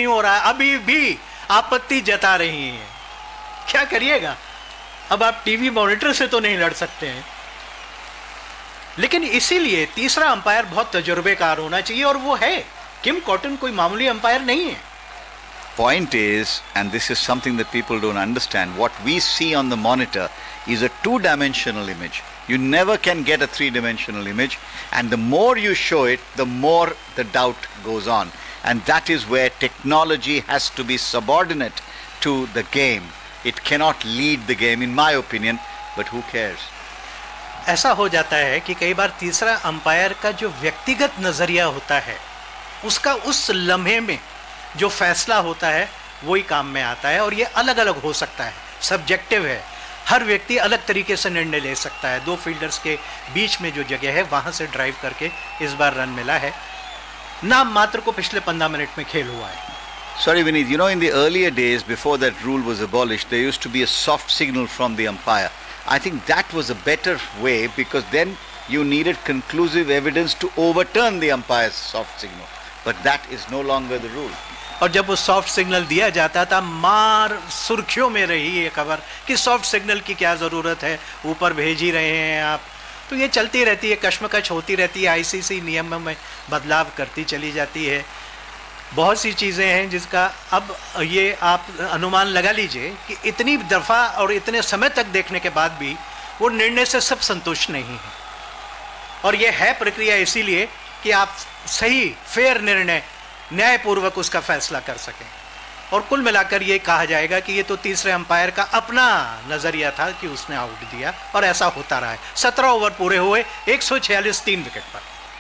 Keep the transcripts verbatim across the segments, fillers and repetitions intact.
नहीं हो रहा है, अभी भी आपत्ति जता रही हैं। क्या करिएगा, अब आप टीवी मॉनिटर से तो नहीं लड़ सकते हैं। लेकिन इसीलिए तीसरा अंपायर बहुत तजुर्बेकार होना चाहिए, और वो है किम कॉटन। कोई मामूली अंपायर नहीं है। Point is, and this is something that people don't understand, what we see on the monitor is a two-dimensional image. You never can get a three-dimensional image, and the more you show it, the more the doubt goes on. And that is where technology has to be subordinate to the game. It cannot lead the game, in my opinion, but who cares? ऐसा हो जाता है कि कई बार तीसरा umpire का जो व्यक्तिगत नज़रिया होता है, उसका उस लम्हे में जो फैसला होता है वही काम में आता है, और ये अलग अलग हो सकता है, सब्जेक्टिव है। हर व्यक्ति अलग तरीके से निर्णय ले सकता है। दो फील्डर्स के बीच में जो जगह है वहाँ से ड्राइव करके इस बार रन मिला है। नाम मात्र को पिछले पंद्रह मिनट में खेल हुआ है। Sorry, Vineet, you know, in the earlier days, before that rule was abolished, there used to be a soft signal from the umpire. I think that was a better way, because then you needed conclusive evidence to overturn the umpire's soft signal. But that is no longer the rule. और जब वो soft signal दिया जाता था, मार सुर्खियों में रही ये खबर कि सॉफ्ट सिग्नल की क्या ज़रूरत है, ऊपर भेज ही रहे हैं आप। तो ये चलती रहती है, कश्मकश होती रहती है, आईसीसी नियम में बदलाव करती चली जाती है। बहुत सी चीज़ें हैं जिसका अब ये आप अनुमान लगा लीजिए कि इतनी दफ़ा और इतने समय तक देखने के बाद भी वो निर्णय से सब संतुष्ट नहीं है। और ये है प्रक्रिया इसीलिए कि आप सही फेयर निर्णय, न्यायपूर्वक उसका फैसला कर सकें। और कुल मिलाकर ये कहा जाएगा कि ये तो तीसरे अंपायर का अपना नज़रिया था कि उसने आउट दिया, और ऐसा होता रहा है। सत्रह ओवर पूरे हुए, एक सौ छियालीस तीन विकेट पर।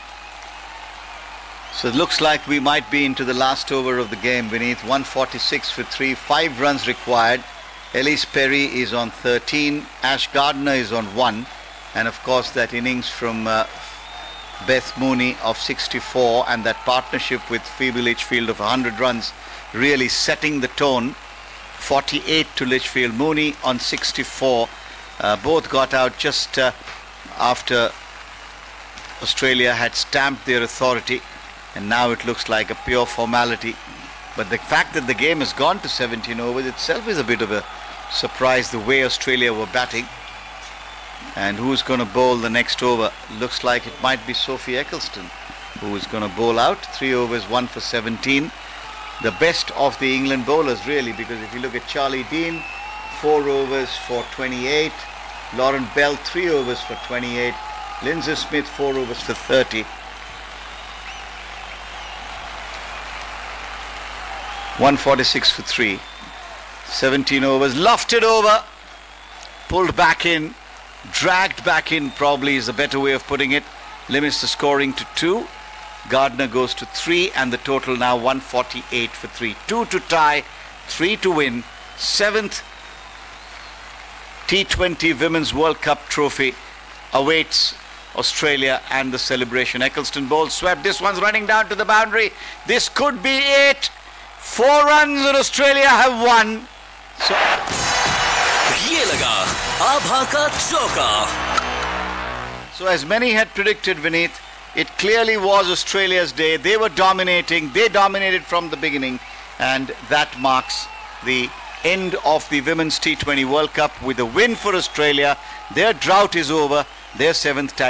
So it looks like we might be into the last over of the game, Vineet. one forty-six for three, five runs required. Elise Perry is on thirteen, Ash Gardner is on one, and of course that innings from uh, Beth Mooney of sixty-four, and that partnership with Phoebe Litchfield of one hundred runs really setting the tone. forty-eight to Litchfield, Mooney on sixty-four. Uh, both got out just uh, after Australia had stamped their authority, and now it looks like a pure formality. But the fact that the game has gone to seventeen overs itself is a bit of a surprise, the way Australia were batting. And who's going to bowl the next over? Looks like it might be Sophie Eccleston, who is going to bowl out. Three overs, one for seventeen. The best of the England bowlers, really, because if you look at Charlie Dean, four overs for twenty-eight. Lauren Bell, three overs for twenty-eight. Lindsay Smith, four overs for thirty. one forty-six for three. seventeen overs, lofted over, pulled back in, dragged back in, probably is a better way of putting it. Limits the scoring to two. Gardner goes to three, and the total now one forty-eight for three. Two to tie, three to win. Seventh T twenty Women's World Cup trophy awaits Australia and the celebration. Eccleston bowls swept. This one's running down to the boundary. This could be it. Four runs and Australia have won. So ये लगा आभा का चौका. So as many had predicted, Vineet, it clearly was Australia's day. They were dominating. They dominated from the beginning, and that marks the end of the Women's T twenty World Cup with a win for Australia. Their drought is over. Their seventh title.